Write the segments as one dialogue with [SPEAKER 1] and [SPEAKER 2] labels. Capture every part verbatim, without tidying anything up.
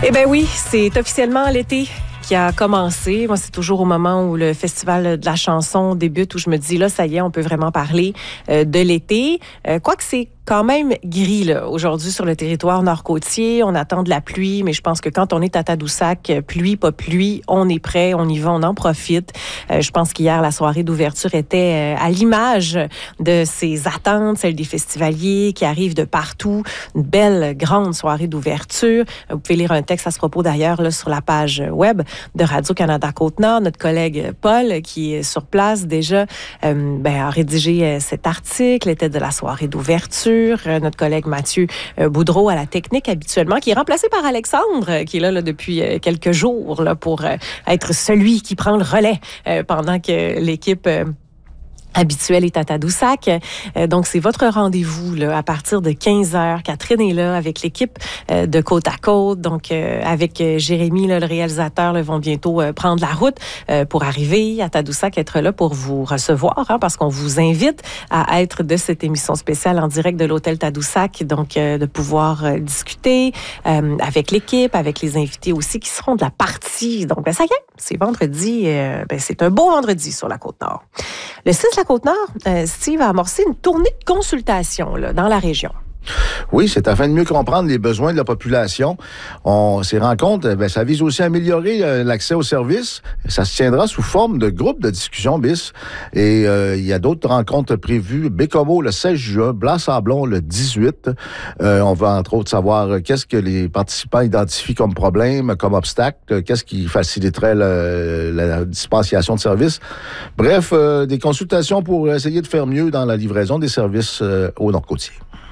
[SPEAKER 1] Eh bien oui, c'est officiellement l'été qui a commencé. Moi, c'est toujours au moment où le Festival de la chanson débute où je me dis, là, ça y est, on peut vraiment parler euh, de l'été. Euh, quoique c'est quand même gris là, aujourd'hui sur le territoire nord-côtier. On attend de la pluie, mais je pense que quand on est à Tadoussac, pluie, pas pluie, on est prêt, on y va, on en profite. Euh, je pense qu'hier, la soirée d'ouverture était euh, à l'image de ces attentes, celle des festivaliers qui arrivent de partout. Une belle, grande soirée d'ouverture. Vous pouvez lire un texte à ce propos d'ailleurs là, sur la page web de Radio-Canada Côte-Nord. Notre collègue Paul, qui est sur place déjà, euh, ben, a rédigé euh, cet article, était de la soirée d'ouverture. Notre collègue Mathieu Boudreau à la technique habituellement, qui est remplacé par Alexandre, qui est là, là depuis quelques jours là, pour être celui qui prend le relais pendant que l'équipe habituel est à Tadoussac. Euh, donc, c'est votre rendez-vous là, à partir de quinze heures. Catherine est là avec l'équipe euh, de Côte à Côte. Donc, euh, avec euh, Jérémy, là, le réalisateur, là, vont bientôt euh, prendre la route euh, pour arriver à Tadoussac, être là pour vous recevoir, hein, parce qu'on vous invite à être de cette émission spéciale en direct de l'hôtel Tadoussac. Donc, euh, de pouvoir euh, discuter euh, avec l'équipe, avec les invités aussi qui seront de la partie. Donc, ben, ça y est, c'est vendredi. Euh, ben, c'est un beau vendredi sur la Côte-Nord. Le six de la Côte-Nord, euh, Steve a amorcé une tournée de consultation là, dans la région.
[SPEAKER 2] Oui, c'est afin de mieux comprendre les besoins de la population. On, ces rencontres, ben, ça vise aussi à améliorer euh, l'accès aux services. Ça se tiendra sous forme de groupes de discussion bis. Et euh, il y a d'autres rencontres prévues. Bécomo le seize juin, Blas-Sablon le dix-huit. Euh, on va entre autres savoir qu'est-ce que les participants identifient comme problème, comme obstacle, qu'est-ce qui faciliterait le, la dispensation de services. Bref, euh, des consultations pour essayer de faire mieux dans la livraison des services euh, au Nord-Côtier.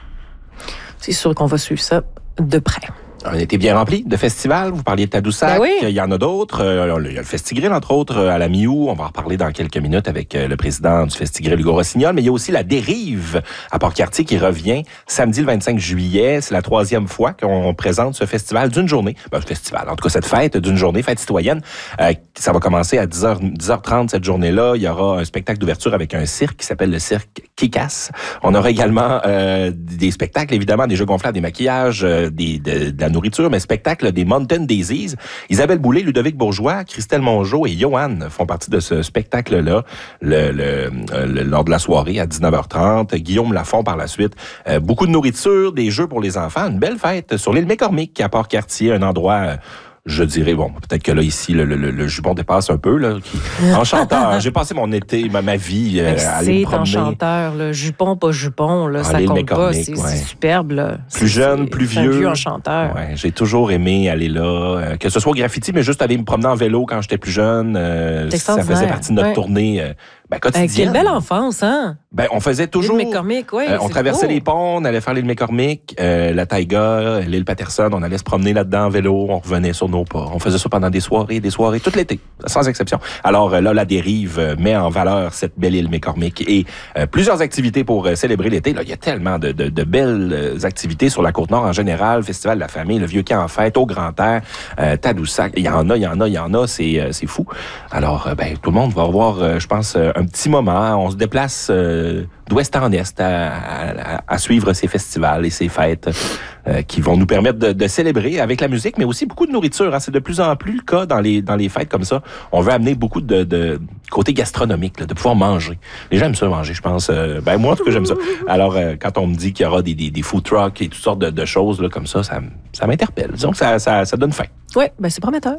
[SPEAKER 1] C'est sûr qu'on va suivre ça de près.
[SPEAKER 3] Un été bien rempli de festivals. Vous parliez de Tadoussac.
[SPEAKER 1] Ben oui.
[SPEAKER 3] Il y en a d'autres. Il y a le Festigril, entre autres, à la mi-août. On va en reparler dans quelques minutes avec le président du Festigril, Hugo Rossignol. Mais il y a aussi la Dérive à Port-Cartier qui revient samedi le vingt-cinq juillet. C'est la troisième fois qu'on présente ce festival d'une journée. Ben, ce festival, en tout cas, cette fête d'une journée, fête citoyenne. Euh, ça va commencer à dix heures, dix heures trente cette journée-là. Il y aura un spectacle d'ouverture avec un cirque qui s'appelle le cirque Kick-Ass. On aura également euh, des spectacles, évidemment, des jeux gonflables, des maquillages, euh, des, de, de la nourriture, mais spectacle des Mountain Daisies. Isabelle Boulay, Ludovic Bourgeois, Christelle Mongeau et Johan font partie de ce spectacle-là le, le, le, lors de la soirée à dix-neuf heures trente. Guillaume Lafont par la suite. Euh, beaucoup de nourriture, des jeux pour les enfants. Une belle fête sur l'île McCormick à Port-Cartier, un endroit... Euh, je dirais, bon, peut-être que là, ici, le, le, le jupon dépasse un peu, là. Qui... Enchanteur. J'ai passé mon été, ma, ma vie euh, à aller me promener.
[SPEAKER 1] C'est enchanteur, là. Jupon, pas jupon, là. Ça compte pas. C'est, ouais. c'est superbe, là.
[SPEAKER 3] Plus
[SPEAKER 1] c'est,
[SPEAKER 3] jeune,
[SPEAKER 1] c'est,
[SPEAKER 3] plus
[SPEAKER 1] c'est
[SPEAKER 3] vieux.
[SPEAKER 1] Un vieux enchanteur.
[SPEAKER 3] Ouais, j'ai toujours aimé aller là. Euh, que ce soit au graffiti, mais juste aller me promener en vélo quand j'étais plus jeune. Euh, ça faisait partie de notre ouais. tournée euh, ben, quotidienne.
[SPEAKER 1] Quelle belle enfance, hein?
[SPEAKER 3] Ben, on faisait toujours...
[SPEAKER 1] L'île McCormick, oui.
[SPEAKER 3] Euh, on traversait beau. les ponts, on allait faire l'île McCormick, euh, la Taïga, l'île Patterson, on allait se promener là-dedans en vélo, on revenait sur nos pas. On faisait ça pendant des soirées, des soirées, tout l'été, sans exception. Alors là, la Dérive met en valeur cette belle île McCormick et euh, plusieurs activités pour euh, célébrer l'été. Là, il y a tellement de, de, de belles activités sur la Côte-Nord en général, Festival de la famille, le Vieux Camp en fête, au Grand Air, euh, Tadoussac. Il y en a, il y en a, il y en a, c'est, euh, c'est fou. Alors, euh, ben, tout le monde va avoir, euh, je pense, euh, un petit moment. On se déplace euh, d'ouest en est à, à, à suivre ces festivals et ces fêtes euh, qui vont nous permettre de, de célébrer avec la musique, mais aussi beaucoup de nourriture. Hein. C'est de plus en plus le cas dans les dans les fêtes comme ça. On veut amener beaucoup de, de côté gastronomique, là, de pouvoir manger. Les gens aiment ça manger, je pense. Euh, ben moi, en tout cas, j'aime ça. Alors, euh, quand on me dit qu'il y aura des, des, des food trucks et toutes sortes de, de choses là, comme ça, ça, ça m'interpelle. Disons que ça, ça, ça donne faim.
[SPEAKER 1] Oui, ben c'est prometteur.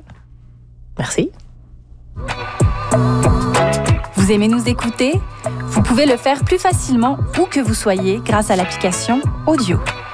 [SPEAKER 1] Merci.
[SPEAKER 4] Vous aimez nous écouter? Vous pouvez le faire plus facilement où que vous soyez grâce à l'application Audio.